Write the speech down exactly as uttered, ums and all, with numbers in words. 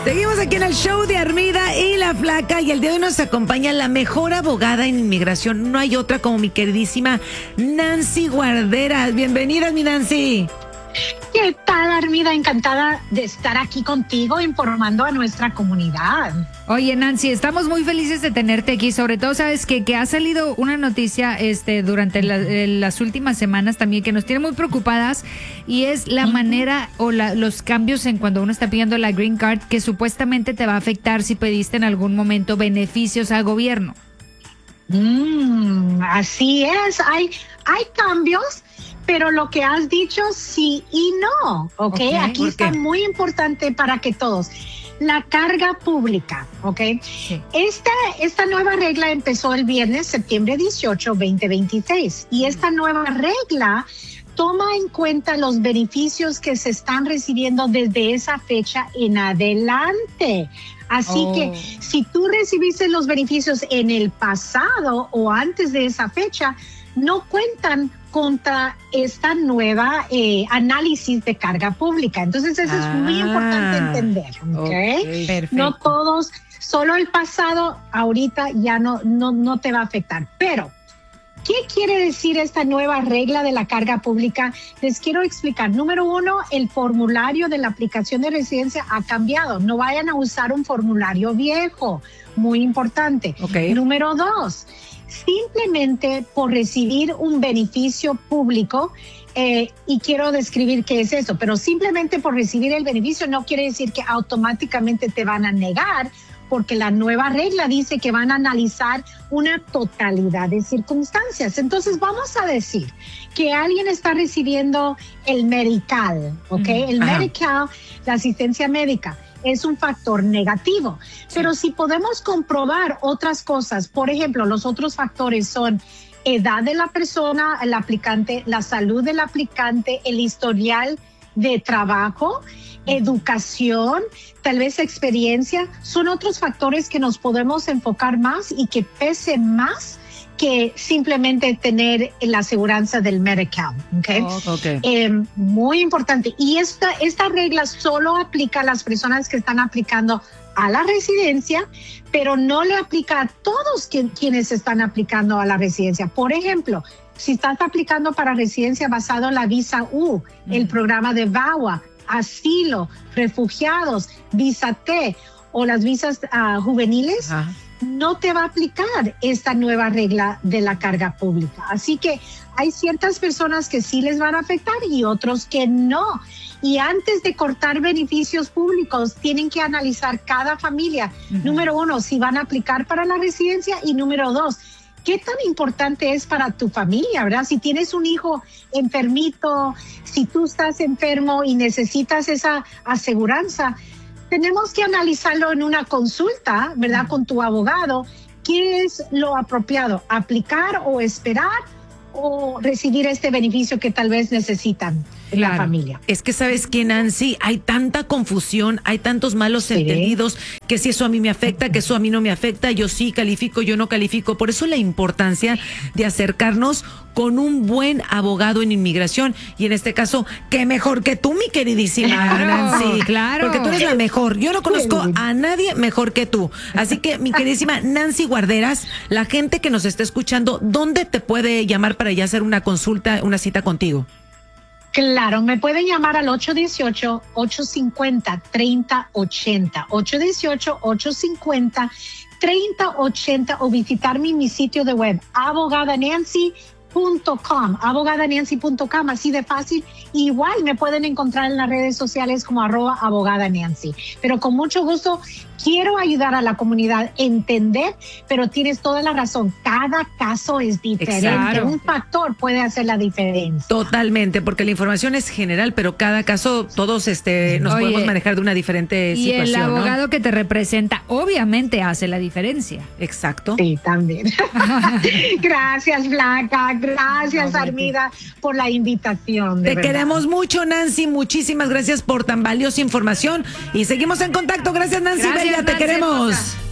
Seguimos aquí en el show de Armida y la Flaca, y el día de hoy nos acompaña la mejor abogada en inmigración. No hay otra como mi queridísima Nancy Guarderas. Bienvenida, mi Nancy. ¿Qué tal, Armida? Encantada de estar aquí contigo informando a nuestra comunidad. Oye, Nancy, estamos muy felices de tenerte aquí. Sobre todo, sabes que, que ha salido una noticia este, durante la, eh, las últimas semanas también que nos tiene muy preocupadas, y es la uh-huh. manera o la, los cambios en cuando uno está pidiendo la Green Card, que supuestamente te va a afectar si pediste en algún momento beneficios al gobierno. Mm, así es, hay, hay cambios, pero lo que has dicho sí y no, ¿ok? okay Aquí está muy importante para que todos. La carga pública, ¿ok? Sí. Esta, esta nueva regla empezó el viernes, septiembre dieciocho, veinte veintiséis. Y esta nueva regla toma en cuenta los beneficios que se están recibiendo desde esa fecha en adelante. Así oh. que si tú recibiste los beneficios en el pasado o antes de esa fecha, no cuentan contra esta nueva eh, análisis de carga pública. Entonces eso ah, es muy importante entender, ¿ok? okay no todos, solo el pasado ahorita ya no, no, no te va a afectar. Pero, ¿qué quiere decir esta nueva regla de la carga pública? Les quiero explicar. Número uno, el formulario de la aplicación de residencia ha cambiado. No vayan a usar un formulario viejo. Muy importante. Okay. Número dos, simplemente por recibir un beneficio público, eh, y quiero describir qué es eso, pero simplemente por recibir el beneficio no quiere decir que automáticamente te van a negar, porque la nueva regla dice que van a analizar una totalidad de circunstancias. Entonces vamos a decir que alguien está recibiendo el medical, ¿ok? El Ajá. medical, la asistencia médica, es un factor negativo. Sí. Pero si podemos comprobar otras cosas, por ejemplo, los otros factores son edad de la persona, el aplicante, la salud del aplicante, el historial de trabajo, educación, tal vez experiencia, son otros factores que nos podemos enfocar más y que pesen más que simplemente tener la aseguranza del Medical, ¿okay? Oh, okay. Eh, muy importante. Y esta, esta regla solo aplica a las personas que están aplicando a la residencia, pero no le aplica a todos que, quienes están aplicando a la residencia. Por ejemplo, si estás aplicando para residencia basado en la visa U, mm. el programa de V A W A, asilo, refugiados, visa T o las visas uh, juveniles, Ajá. no te va a aplicar esta nueva regla de la carga pública. Así que hay ciertas personas que sí les van a afectar y otros que no. Y antes de cortar beneficios públicos, tienen que analizar cada familia. Uh-huh. Número uno, si van a aplicar para la residencia, y número dos, ¿qué tan importante es para tu familia, verdad? Si tienes un hijo enfermito, si tú estás enfermo y necesitas esa aseguranza, tenemos que analizarlo en una consulta, ¿verdad? Con tu abogado. ¿Qué es lo apropiado? ¿Aplicar o esperar o recibir este beneficio que tal vez necesitan en claro. la familia? Es que, ¿sabes qué, Nancy? Hay tanta confusión, hay tantos malos sí. entendidos, que si eso a mí me afecta, que eso a mí no me afecta, yo sí califico, yo no califico. Por eso la importancia de acercarnos con un buen abogado en inmigración, y en este caso, qué mejor que tú, mi queridísima claro, Nancy. Claro. Porque tú eres la mejor. Yo no conozco a nadie mejor que tú. Así que, mi queridísima Nancy Guarderas, la gente que nos está escuchando, ¿dónde te puede llamar para ya hacer una consulta, una cita contigo? Claro, me pueden llamar al ocho uno ocho, ocho cinco cero, tres cero ocho cero, ocho uno ocho, ocho cinco cero, tres cero ocho cero, o visitarme en mi sitio de web, abogada nancy punto com, abogada nancy punto com, así de fácil. Igual me pueden encontrar en las redes sociales como arroba abogada Nancy. Pero con mucho gusto quiero ayudar a la comunidad a entender, pero tienes toda la razón. Cada caso es diferente. Exacto. Un factor puede hacer la diferencia. Totalmente, porque la información es general, pero cada caso todos este nos Oye, podemos manejar de una diferente y situación. Y el abogado ¿no? que te representa obviamente hace la diferencia. Exacto. Sí, también. Gracias, Flaca. Gracias, Armida, por la invitación. Te verdad. Queremos mucho, Nancy. Muchísimas gracias por tan valiosa información. Y seguimos en contacto. Gracias, Nancy. Gracias, Bella, te Nancy, queremos. Hermosa.